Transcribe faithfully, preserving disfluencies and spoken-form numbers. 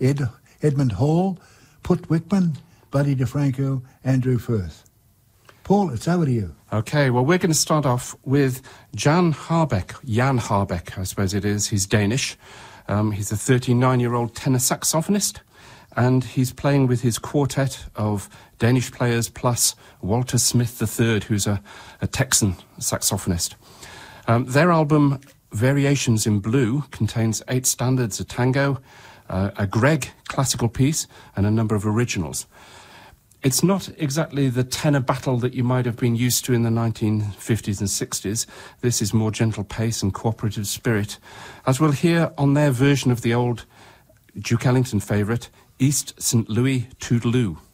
Ed, Edmund Hall, Put Wickman, Buddy DeFranco, Andrew Firth. Paul, it's over to you. Okay, well, we're going to start off with Jan Harbeck. Jan Harbeck, I suppose it is. He's Danish. Um, he's a thirty-nine-year-old tenor saxophonist, and he's playing with his quartet of Danish players plus Walter Smith the third, who's a, a Texan saxophonist. Um, their album, Variations in Blue, contains eight standards, a tango, uh, a Grieg classical piece, and a number of originals. It's not exactly the tenor battle that you might have been used to in the nineteen fifties and sixties. This is more gentle pace and cooperative spirit, as we'll hear on their version of the old Duke Ellington favourite, East Saint Louis Toodaloo.